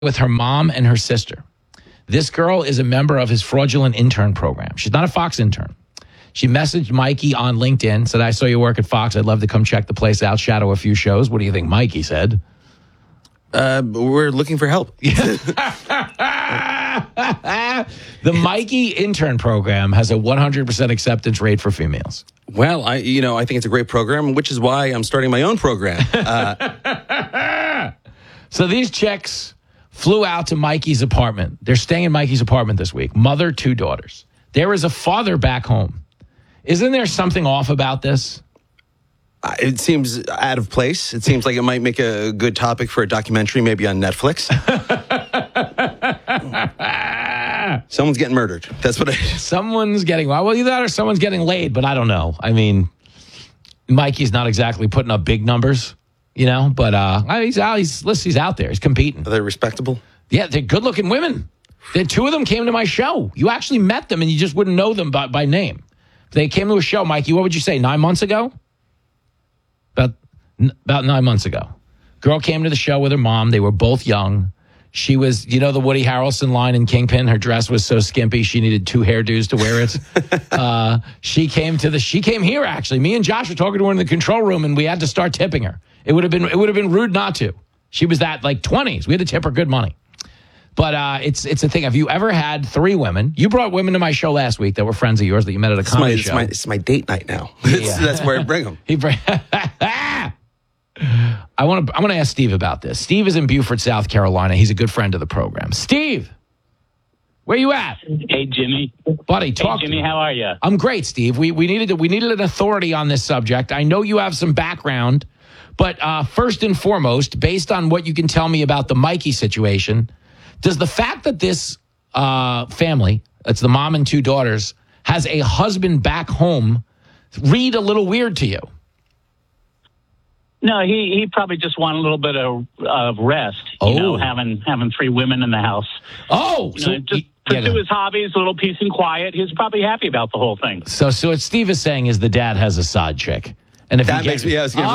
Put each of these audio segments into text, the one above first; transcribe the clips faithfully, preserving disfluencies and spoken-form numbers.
with her mom and her sister. This girl is a member of his fraudulent intern program. She's not a Fox intern. She messaged Mikey on LinkedIn, said, I saw you work at Fox. I'd love to come check the place out, shadow a few shows. What do you think Mikey said? Uh, we're looking for help. The Mikey intern program has a one hundred percent acceptance rate for females. Well, I, you know, I think it's a great program, which is why I'm starting my own program. Uh, so these chicks flew out to Mikey's apartment. They're staying in Mikey's apartment this week. Mother, two daughters. There is a father back home. Isn't there something off about this? It seems out of place. It seems like it might make a good topic for a documentary, maybe on Netflix. Someone's getting murdered. That's what I... Someone's getting... Well, either that or someone's getting laid, but I don't know. I mean, Mikey's not exactly putting up big numbers, you know, but uh, he's out. He's, listen, he's out there. He's competing. Are they respectable? Yeah, they're good-looking women. The two of them came to my show. You actually met them, and you just wouldn't know them by, by name. They came to a show, Mikey, what would you say, nine months ago? About, about nine months ago. Girl came to the show with her mom. They were both young. She was, you know, the Woody Harrelson line in Kingpin. Her dress was so skimpy she needed two hairdos to wear it. uh, she came to the. She came here actually. Me and Josh were talking to her in the control room, and we had to start tipping her. It would have been. It would have been rude not to. She was that like twenties. We had to tip her good money. But uh, it's it's a thing. Have you ever had three women? You brought women to my show last week that were friends of yours that you met at a it's comedy my, show. It's my, it's my date night now. Yeah. That's where I bring them. He bring. I want to. I want to ask Steve about this. Steve is in Beaufort, South Carolina. He's a good friend of the program. Steve, where you at? Hey, Jimmy. Buddy, talk. Hey, Jimmy, to me. how are you? I'm great, Steve. We we needed we needed an authority on this subject. I know you have some background, but uh, first and foremost, based on what you can tell me about the Mikey situation, does the fact that this uh, family, it's the mom and two daughters, has a husband back home, read a little weird to you? No, he, he probably just wanted a little bit of, of rest, you oh. know, having having three women in the house. Oh, you so know, just he, pursue yeah, his hobbies, a little peace and quiet. He's probably happy about the whole thing. So, so what Steve is saying is the dad has a side chick, and if that he makes gets, me, yeah, I was gonna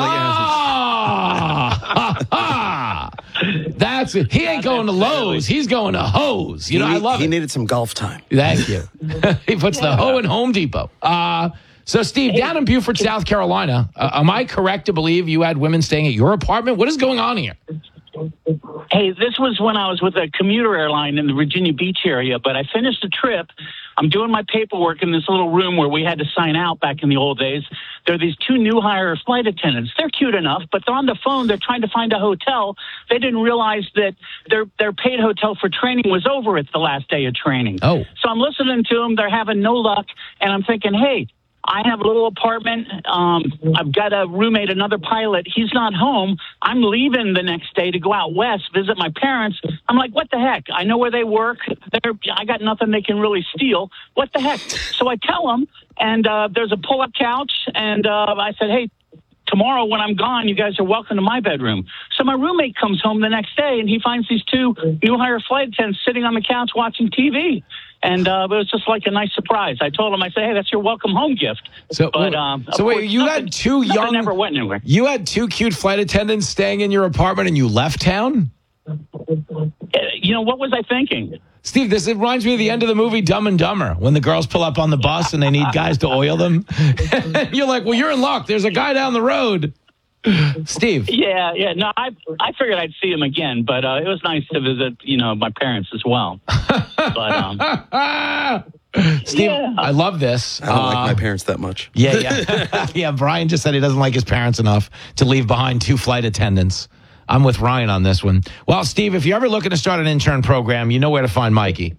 ah, like, ah, that's it. He ain't going to Lowe's. He's going to Hose. You know, he, I love he it. He needed some golf time. Thank you. He puts the hoe in Home Depot. Uh, so, Steve, Hey, down in Beaufort, South Carolina, uh, am I correct to believe you had women staying at your apartment? What is going on here? Hey, this was when I was with a commuter airline in the Virginia Beach area, but I finished the trip. I'm doing my paperwork in this little room where we had to sign out back in the old days. There are these two new hire flight attendants. They're cute enough, but they're on the phone. They're trying to find a hotel. They didn't realize that their their paid hotel for training was over at the last day of training. Oh. So I'm listening to them. They're having no luck, and I'm thinking, hey, I have a little apartment. Um, I've got a roommate, another pilot. He's not home. I'm leaving the next day to go out west, visit my parents. I'm like, what the heck? I know where they work. They're, I got nothing they can really steal. What the heck? So I tell them, and uh, there's a pull-up couch, and uh, I said, hey, tomorrow when I'm gone, you guys are welcome to my bedroom. So my roommate comes home the next day, and he finds these two new hire flight attendants sitting on the couch watching T V. And uh, it was just like a nice surprise. I told him, I said, hey, that's your welcome home gift. So, but, um, so wait, course, you nothing, had two young... never went anywhere. You had two cute flight attendants staying in your apartment and you left town? Uh, you know, what was I thinking? Steve, this reminds me of the end of the movie Dumb and Dumber, when the girls pull up on the bus and they need guys to oil them. You're like, well, you're in luck. There's a guy down the road. Steve. Yeah, yeah. No, I I figured I'd see him again, but uh, it was nice to visit, you know, my parents as well. But, um, Steve, yeah. I love this. I don't uh, like my parents that much. Yeah, yeah. Yeah, Brian just said he doesn't like his parents enough to leave behind two flight attendants. I'm with Ryan on this one. Well, Steve, if you're ever looking to start an intern program, you know where to find Mikey.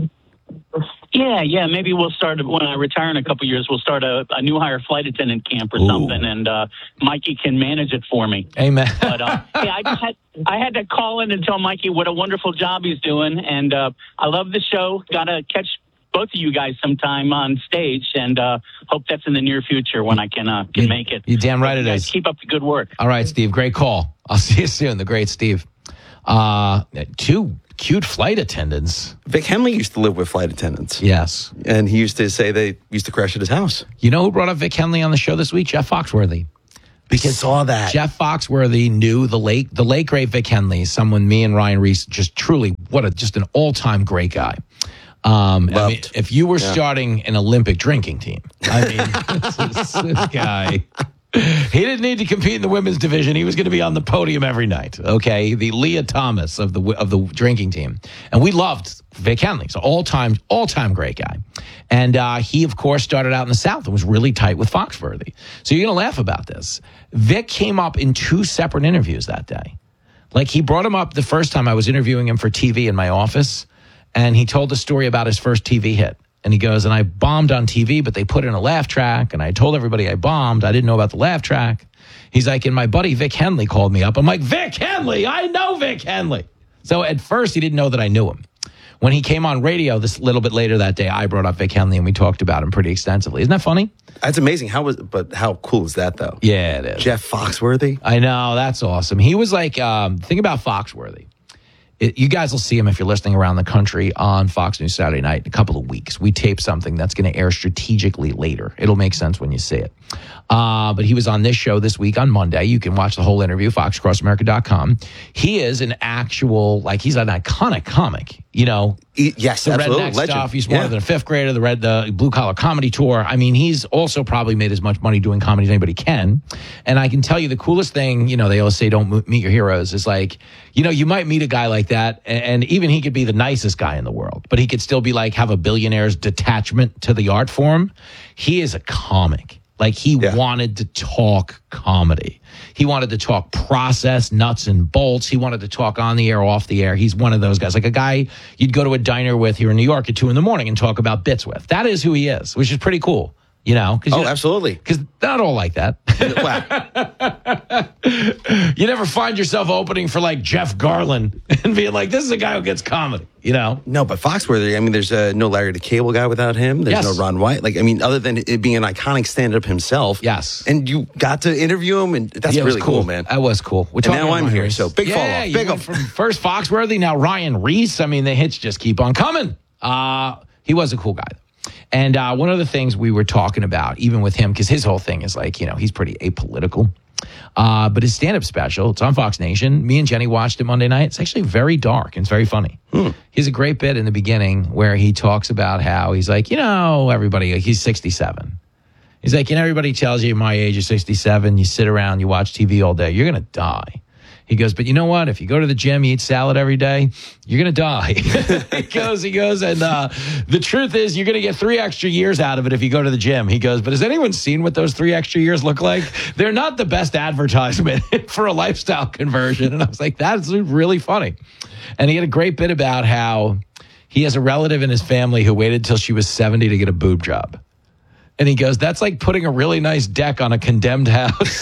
Yeah, yeah. Maybe we'll start when I retire in a couple of years. We'll start a, a new hire flight attendant camp or Ooh. something, and uh, Mikey can manage it for me. Amen. But uh, yeah, I just had I had to call in and tell Mikey what a wonderful job he's doing, and uh, I love the show. Got to catch both of you guys sometime on stage, and uh, hope that's in the near future when I can uh, can you, make it. You're damn right but it you is. guys keep up the good work. All right, Steve. Great call. I'll see you soon. The great Steve. Uh, two cute flight attendants. Vic Henley used to live with flight attendants. Yes. And he used to say they used to crash at his house. You know who brought up Vic Henley on the show this week? Jeff Foxworthy. Because saw that. Jeff Foxworthy knew the late the late great Vic Henley, someone me and Ryan Reese just truly what a just an all time great guy. Um, I mean, if you were yeah. starting an Olympic drinking team, I mean, this, this guy. He didn't need to compete in the women's division. He was going to be on the podium every night. Okay, the Leah Thomas of the of the drinking team, and we loved Vic Henley. So all time, all time great guy. And uh, he, of course, started out in the South and was really tight with Foxworthy. So you're going to laugh about this. Vic came up in two separate interviews that day. Like he brought him up the first time I was interviewing him for T V in my office, and he told the story about his first T V hit. And he goes, and I bombed on T V, but they put in a laugh track. And I told everybody I bombed. I didn't know about the laugh track. He's like, and my buddy Vic Henley called me up. I'm like, Vic Henley, I know Vic Henley. So at first he didn't know that I knew him. When he came on radio this little bit later that day, I brought up Vic Henley and we talked about him pretty extensively. Isn't that funny? That's amazing. How was, but how cool is that though? Yeah, it is. Jeff Foxworthy. I know. That's awesome. He was like, um, think about Foxworthy. It, you guys will see him if you're listening around the country on Fox News Saturday night in a couple of weeks. We tape something that's going to air strategically later. It'll make sense when you see it. Uh, but he was on this show this week on Monday. You can watch the whole interview, fox across america dot com. He is an actual, like, he's an iconic comic. You know, e- yes, the absolutely. Redneck Legend. stuff. He's more yeah. than a fifth grader. The red, the blue collar comedy tour. I mean, he's also probably made as much money doing comedy as anybody can. And I can tell you the coolest thing. You know, they always say don't meet your heroes. Is like, you know, you might meet a guy like that, and, and even he could be the nicest guy in the world, but he could still be like have a billionaire's detachment to the art form. He is a comic. Like he yeah. wanted to talk comedy. He wanted to talk process, nuts and bolts. He wanted to talk on the air, off the air. He's one of those guys, like a guy you'd go to a diner with here in New York at two in the morning and talk about bits with. That is who he is, which is pretty cool. You know? Oh, you know, absolutely. Because they're not all like that. You never find yourself opening for like Jeff Garland and being like, this is a guy who gets comedy, you know? No, but Foxworthy, I mean, there's uh, no Larry the Cable Guy without him. There's yes. no Ron White. Like, I mean, other than it being an iconic stand-up himself. Yes. And you got to interview him, and that's yeah, really cool. cool, man. That was cool. We're and now I'm Ryan here, Reese. so big yeah, fall off. You Big went up. from first Foxworthy, now Ryan Reese. I mean, the hits just keep on coming. Uh, he was a cool guy. And uh, one of the things we were talking about, even with him, because his whole thing is like, you know, he's pretty apolitical. Uh, but his stand-up special, it's on Fox Nation. Me and Jenny watched it Monday night. It's actually very dark and it's very funny. Hmm. He has a great bit in the beginning where he talks about how he's like, you know, everybody, he's sixty-seven. He's like, you know, everybody tells you my age is sixty-seven. You sit around, you watch T V all day. You're going to die. He goes, but you know what? If you go to the gym, you eat salad every day, you're going to die. he goes, he goes, and uh, the truth is you're going to get three extra years out of it if you go to the gym. He goes, but has anyone seen what those three extra years look like? They're not the best advertisement for a lifestyle conversion. And I was like, that's really funny. And he had a great bit about how he has a relative in his family who waited till she was seventy to get a boob job. And he goes, that's like putting a really nice deck on a condemned house.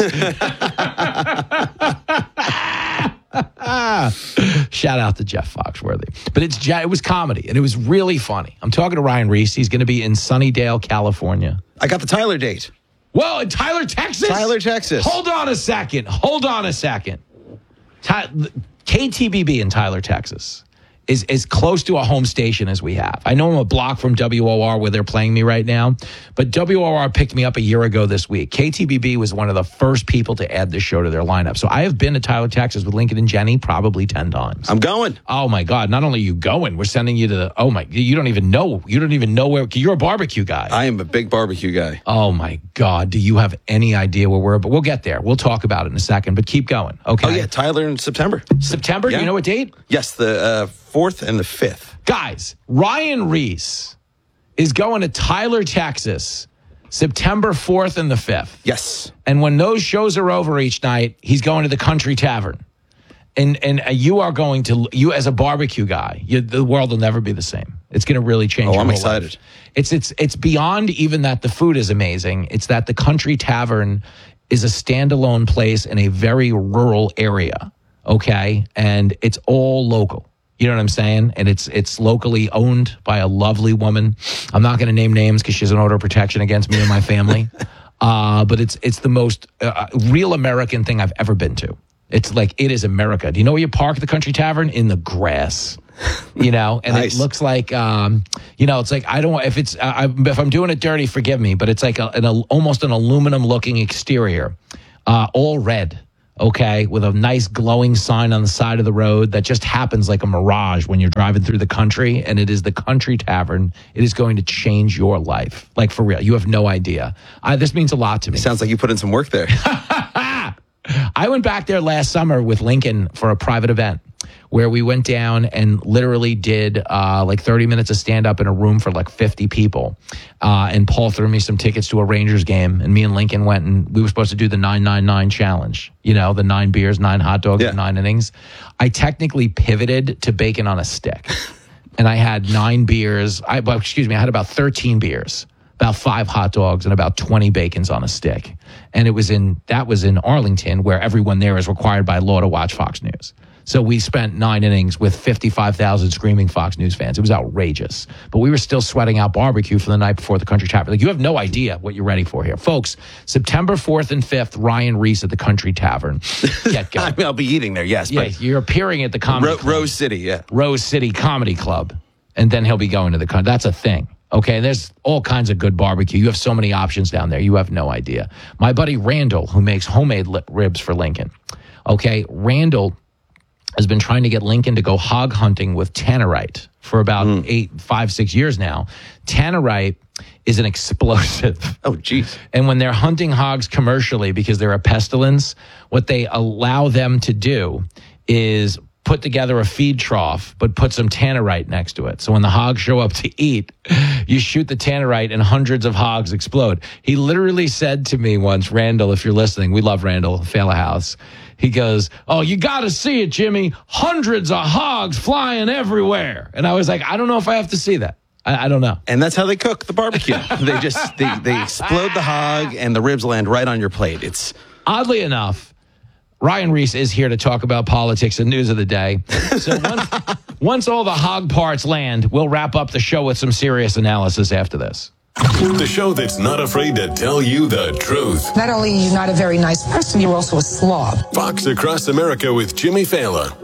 Shout out to Jeff Foxworthy. But it's it was comedy, and it was really funny. I'm talking to Ryan Reese. He's going to be in Sunnydale, California. I got the Tyler date. Whoa, in Tyler, Texas? Tyler, Texas. Hold on a second. Hold on a second. Ty- K T B B in Tyler, Texas is as close to a home station as we have. I know I'm a block from W O R where they're playing me right now, but W O R picked me up a year ago this week. K T B B was one of the first people to add this show to their lineup. So I have been to Tyler, Texas with Lincoln and Jenny probably ten times. I'm going. Oh my God. Not only are you going, we're sending you to the, oh my, you don't even know. You don't even know where, you're a barbecue guy. I am a big barbecue guy. Oh my God. Do you have any idea where we're, but we'll get there. We'll talk about it in a second, but keep going. Okay. Oh yeah, Tyler in September. September? Yeah. Do you know what date? Yes, the uh, fourth and the fifth. Guys, Ryan Reese is going to Tyler, Texas, September fourth and the fifth. Yes. And when those shows are over each night, he's going to the Country Tavern. And and you are going to, you as a barbecue guy, you, the world will never be the same. It's going to really change. Oh, your I'm whole excited. Life. It's it's it's beyond even that the food is amazing. It's that the Country Tavern is a standalone place in a very rural area. Okay, and it's all local. You know what I'm saying? And it's it's locally owned by a lovely woman. I'm not going to name names because she has an order of protection against me and my family. uh, but it's it's the most uh, real American thing I've ever been to. It's like, it is America. Do you know where you park at the Country Tavern? In the grass. You know, and nice. It looks like, um, you know, it's like, I don't want, if it's, uh, I, if I'm doing it dirty, forgive me, but it's like a, an, a, almost an aluminum looking exterior. uh, all red. Okay, with a nice glowing sign on the side of the road that just happens like a mirage when you're driving through the country, and it is the Country Tavern. It is going to change your life, like for real. You have no idea. I, this means a lot to me. Sounds like you put in some work there. I went back there last summer with Lincoln for a private event where we went down and literally did uh, like thirty minutes of stand-up in a room for like fifty people. Uh, and Paul threw me some tickets to a Rangers game, and me and Lincoln went, and we were supposed to do the nine nine nine challenge. You know, the nine beers, nine hot dogs, yeah. nine innings. I technically pivoted to bacon on a stick. And I had nine beers. I, well, excuse me, I had about thirteen beers, about five hot dogs, and about twenty bacons on a stick. And it was in, that was in Arlington, where everyone there is required by law to watch Fox News. So we spent nine innings with fifty-five thousand screaming Fox News fans. It was outrageous. But we were still sweating out barbecue for the night before the Country Tavern. Like, you have no idea what you're ready for here. Folks, September fourth and fifth, Ryan Reese at the Country Tavern. Get going. I mean, I'll be eating there, yes. Yeah, but you're appearing at the Comedy Ro- Club. Rose City, yeah. Rose City Comedy Club. And then he'll be going to the country. That's a thing. Okay, there's all kinds of good barbecue. You have so many options down there. You have no idea. My buddy Randall, who makes homemade li- ribs for Lincoln. Okay, Randall has been trying to get Lincoln to go hog hunting with tannerite for about mm. eight, five, six years now. Tannerite is an explosive. Oh, geez. And when they're hunting hogs commercially because they're a pestilence, what they allow them to do is put together a feed trough, but put some tannerite next to it. So when the hogs show up to eat, you shoot the tannerite and hundreds of hogs explode. He literally said to me once, Randall, if you're listening, we love Randall, Fela House. He goes, oh, you got to see it, Jimmy. Hundreds of hogs flying everywhere. And I was like, I don't know if I have to see that. I, I don't know. And that's how they cook the barbecue. they just, they, they explode the hog and the ribs land right on your plate. It's oddly enough, Ryan Reese is here to talk about politics and news of the day. So once, once all the hog parts land, we'll wrap up the show with some serious analysis after this. The show that's not afraid to tell you the truth. Not only are you not a very nice person, you're also a slob. Fox Across America with Jimmy Fallon.